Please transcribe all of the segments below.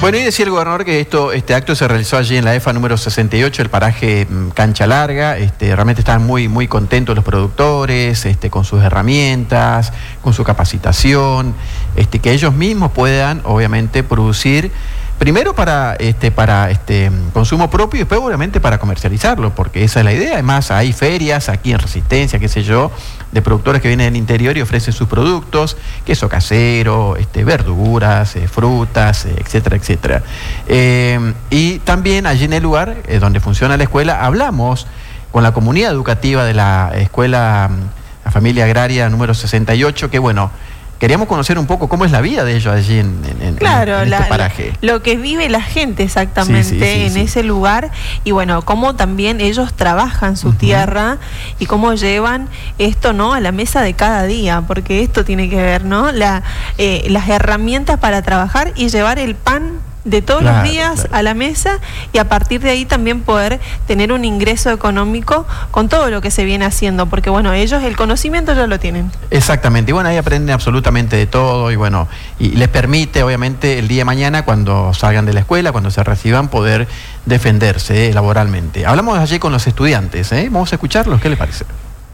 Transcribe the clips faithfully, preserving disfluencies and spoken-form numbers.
Bueno, y decía el gobernador que esto, este acto se realizó allí en la E F A número sesenta y ocho, el paraje Cancha Larga. Este, realmente estaban muy, muy contentos los productores, este, con sus herramientas, con su capacitación, este, que ellos mismos puedan, obviamente, producir. Primero para este para este consumo propio y después obviamente para comercializarlo, porque esa es la idea. Además hay ferias aquí en Resistencia, qué sé yo, de productores que vienen del interior y ofrecen sus productos, queso casero, este, verduras, eh, frutas, eh, etcétera, etcétera. Eh, y también allí en el lugar eh, donde funciona la escuela, hablamos con la comunidad educativa de la escuela, la familia agraria número sesenta y ocho, que bueno, queríamos conocer un poco cómo es la vida de ellos allí en, en, claro, en este la, paraje. Lo que vive la gente exactamente sí, sí, sí, en sí. ese lugar, y bueno, cómo también ellos trabajan su uh-huh. tierra y cómo llevan esto, ¿no?, a la mesa de cada día, porque esto tiene que ver, ¿no?, la, eh, las herramientas para trabajar y llevar el pan de todos claro, los días claro. a la mesa, y a partir de ahí también poder tener un ingreso económico con todo lo que se viene haciendo, porque bueno, ellos el conocimiento ya lo tienen. Exactamente, y bueno, ahí aprenden absolutamente de todo, y bueno, y les permite obviamente el día de mañana, cuando salgan de la escuela, cuando se reciban, poder defenderse eh, laboralmente. Hablamos allí con los estudiantes, ¿eh? Vamos a escucharlos, ¿qué les parece?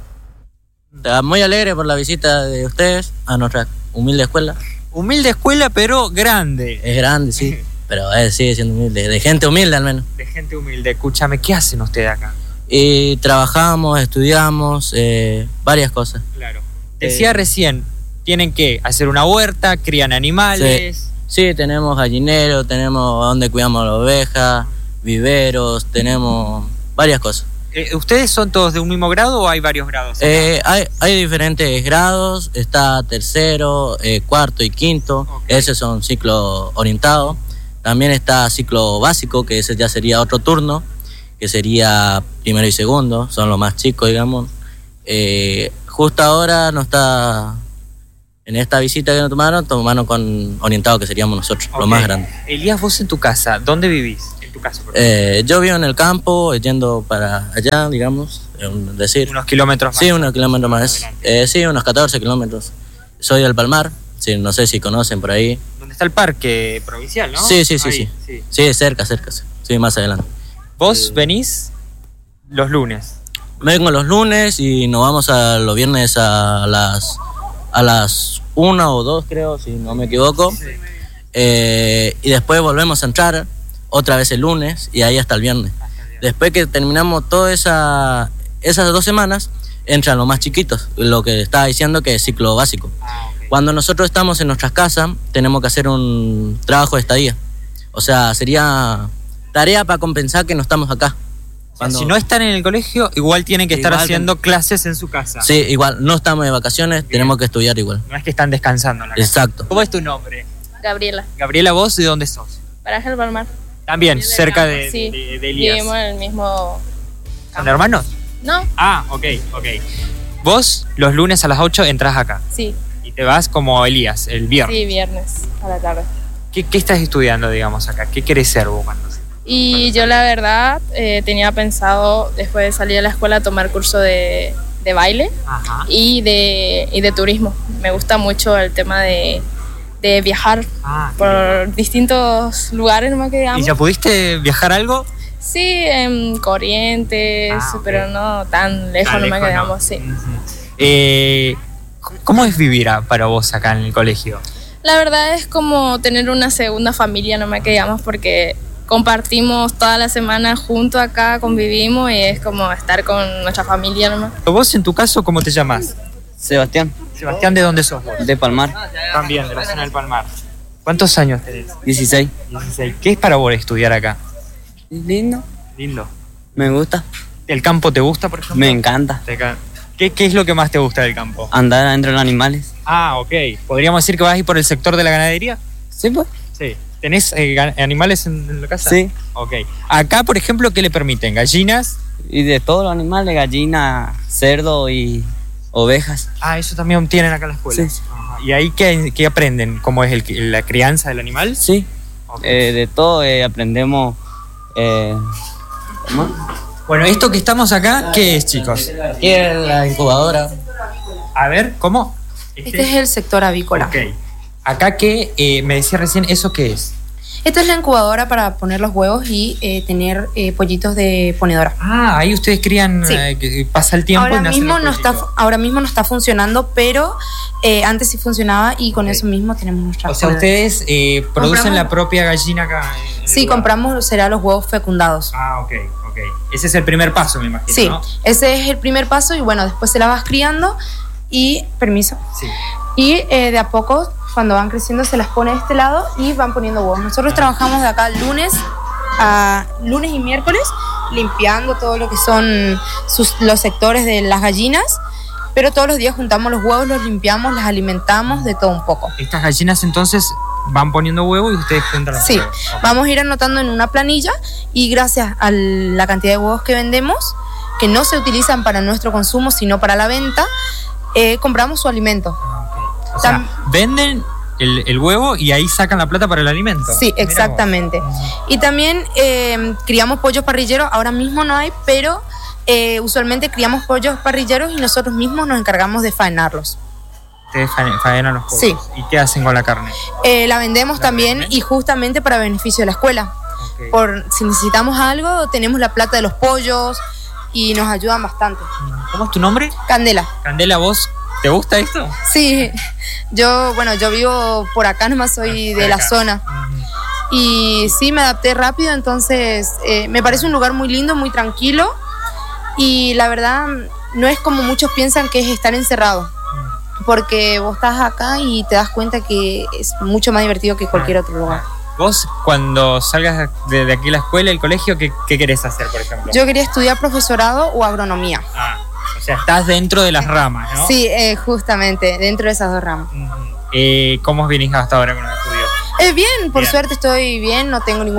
Muy alegre por la visita de ustedes a nuestra humilde escuela. Humilde escuela, pero grande. Es grande, sí. Pero eh, sigue siendo humilde, de gente humilde al menos. De gente humilde. Escúchame, ¿qué hacen ustedes acá? Y trabajamos, estudiamos, eh, varias cosas. Claro. Decía eh, recién, tienen que hacer una huerta, crían animales. Sí, sí, tenemos gallinero, tenemos donde cuidamos las ovejas, viveros, tenemos varias cosas. Eh, ¿Ustedes son todos de un mismo grado o hay varios grados? Eh, hay, hay diferentes grados, está tercero, eh, cuarto y quinto, okay. Esos son ciclos orientados. También está ciclo básico, que ese ya sería otro turno, que sería primero y segundo, son los más chicos, digamos. Eh, justo ahora no está, en esta visita que nos tomaron, tomaron con orientado, que seríamos nosotros, okay. Los más grandes. Elías, vos en tu casa, ¿dónde vivís? En tu casa, por eh, yo vivo en el campo, yendo para allá, digamos, es decir. ¿Unos kilómetros más? Sí, unos kilómetros más. Eh, sí, unos catorce kilómetros. Soy del Palmar, sí, no sé si conocen por ahí. Está el parque provincial, ¿no? Sí, sí, sí, Ahí, sí. Sí, sí, cerca, cerca, sí, sí, más adelante. ¿Vos eh, venís los lunes? Vengo los lunes y nos vamos a los viernes a las a las una o dos, creo, si no me equivoco. Sí. Eh, y después volvemos a entrar otra vez el lunes y ahí hasta el viernes. Hasta el viernes. Después que terminamos todas esa, esas dos semanas, entran los más chiquitos, lo que estaba diciendo que es ciclo básico. Ah, okay. Cuando nosotros estamos en nuestras casas, tenemos que hacer un trabajo de estadía. O sea, sería tarea para compensar que no estamos acá. Cuando... Si no están en el colegio, igual tienen que estar igual haciendo que... clases en su casa. Sí, igual, no estamos de vacaciones, bien. Tenemos que estudiar igual. No es que están descansando en la casa. Exacto. ¿Cómo es tu nombre? Gabriela. Gabriela, ¿vos de dónde sos? Paraje del Palmar. También, de cerca de, sí. de, de Elías. Vivimos en el mismo... ¿Son hermanos? No. Ah, ok, ok. Vos los lunes a las ocho entras acá. Sí. Y te vas como Elías, el viernes. Sí, viernes a la tarde. ¿Qué, qué estás estudiando, digamos, acá? ¿Qué querés ser vos cuando Y cuando yo la verdad eh, tenía pensado, después de salir de la escuela, tomar curso de, de baile. Ajá. Y de, y de turismo. Me gusta mucho el tema de, de viajar ah, por bien. distintos lugares, nomás que digamos. ¿Y ya pudiste viajar algo? Sí, en Corrientes, ah, okay. Pero no tan lejos, tan nomás lejos, que digamos, no. sí. Uh-huh. eh, ¿Cómo es vivir para vos acá en el colegio? La verdad es como tener una segunda familia, nomás que digamos, porque compartimos toda la semana juntos acá, convivimos y es como estar con nuestra familia nomás. ¿Vos en tu caso cómo te llamas? Sebastián. Sebastián, ¿de dónde sos vos? De Palmar. También, de la zona del Palmar. ¿Cuántos años tenés? dieciséis. dieciséis. ¿Qué es para vos estudiar acá? Lindo. Lindo. Me gusta. ¿El campo te gusta, por ejemplo? Me encanta. ¿Te ca- ¿Qué, ¿Qué es lo que más te gusta del campo? Andar adentro de los animales. Ah, ok. ¿Podríamos decir que vas a ir por el sector de la ganadería? Sí, pues. Sí. ¿Tenés eh, animales en, en la casa? Sí. Ok. Acá, por ejemplo, ¿qué le permiten? ¿Gallinas? Y de todos los animales, gallina, cerdo y ovejas. Ah, eso también tienen acá en la escuela. Sí. Ajá. ¿Y ahí qué, qué aprenden? ¿Cómo es el, la crianza del animal? Sí. Okay. Eh, de todo eh, aprendemos... Eh, ¿cómo? Bueno, esto que estamos acá, ¿qué es, chicos? ¿Qué es la incubadora? A ver, ¿cómo? Este, este es el sector avícola. Ok. Acá que eh, me decía recién, ¿eso qué es? Esto es la incubadora para poner los huevos y eh, tener eh, pollitos de ponedora. Ah, ahí ustedes crían, Sí. eh, que pasa el tiempo Ahora y nacen mismo, los no está, pollitos. ahora mismo no está funcionando, pero eh, antes sí funcionaba y con Ok. eso mismo tenemos nuestra O sea, ustedes eh, producen Compramos- la propia gallina acá. en el Sí, lugar. compramos será los huevos fecundados. Ah, ok, ok. Ese es el primer paso, me imagino, Sí, ¿no? ese es el primer paso y bueno, después se la vas criando y, permiso, Sí. y eh, de a poco, cuando van creciendo, se las pone de este lado y van poniendo huevos. Nosotros Ah. trabajamos de acá lunes a lunes y miércoles, limpiando todo lo que son sus, los sectores de las gallinas, pero todos los días juntamos los huevos, los limpiamos, las alimentamos, de todo un poco. Estas gallinas entonces van poniendo huevos y ustedes juntan los Sí, huevos. Ok. vamos a ir anotando en una planilla y gracias a la cantidad de huevos que vendemos, que no se utilizan para nuestro consumo, sino para la venta, eh, compramos su alimento. Ah, ok. O sea, Tam- venden el, el huevo y ahí sacan la plata para el alimento. Sí, Mirá vos. exactamente. Y también eh, criamos pollos parrilleros, ahora mismo no hay, pero eh, usualmente criamos pollos parrilleros y nosotros mismos nos encargamos de faenarlos. Ustedes fa- faenan los pollos. Sí. ¿Y qué hacen con la carne? Eh, la vendemos ¿La también venden? y justamente para beneficio de la escuela. Ok. Por si necesitamos algo, tenemos la plata de los pollos y nos ayudan bastante. ¿Cómo es tu nombre? Candela. Candela, ¿vos te gusta esto? Sí, yo, bueno, yo vivo por acá, nomás soy de la Acá. zona. Ujú. Y sí, me adapté rápido, entonces eh, me parece un lugar muy lindo, muy tranquilo. Y la verdad, no es como muchos piensan que es estar encerrado. Porque vos estás acá y te das cuenta que es mucho más divertido que cualquier otro lugar. Vos, cuando salgas de, de aquí a la escuela, el colegio, ¿qué, qué querés hacer, por ejemplo? Yo quería estudiar profesorado o agronomía. Ah, o sea, estás dentro de las ramas, ¿no? Sí, eh, justamente, dentro de esas dos ramas. Ujú. Eh, ¿Cómo venís hasta ahora con los estudios? Eh, bien, por Bien. suerte estoy bien, no tengo ningún